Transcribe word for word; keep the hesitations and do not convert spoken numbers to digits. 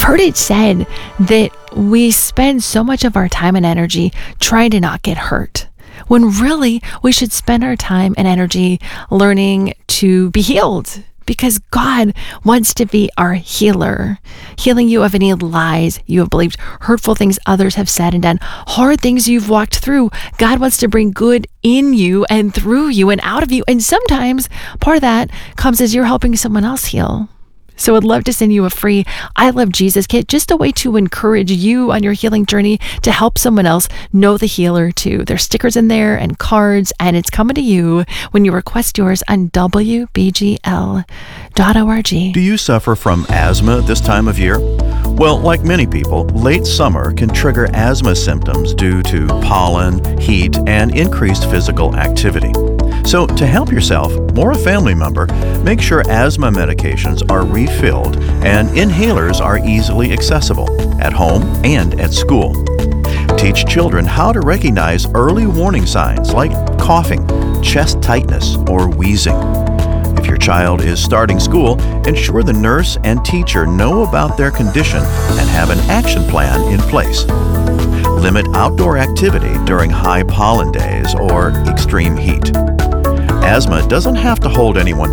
heard it said that we spend so much of our time and energy trying to not get hurt, when really we should spend our time and energy learning to be healed, because God wants to be our healer, healing you of any lies you have believed, hurtful things others have said and done, hard things you've walked through. God wants to bring good in you and through you and out of you. And sometimes part of that comes as you're helping someone else heal. So I'd love to send you a free I Love Jesus kit, just a way to encourage you on your healing journey to help someone else know the healer too. There's stickers in there and cards, and it's coming to you when you request yours on W B G L dot org. Do you suffer from asthma this time of year? Well, like many people, late summer can trigger asthma symptoms due to pollen, heat, and increased physical activity. So to help yourself or a family member, make sure asthma medications are refilled and inhalers are easily accessible at home and at school. Teach children how to recognize early warning signs like coughing, chest tightness, or wheezing. If your child is starting school, ensure the nurse and teacher know about their condition and have an action plan in place. Limit outdoor activity during high pollen days or extreme heat. Asthma doesn't have to hold anyone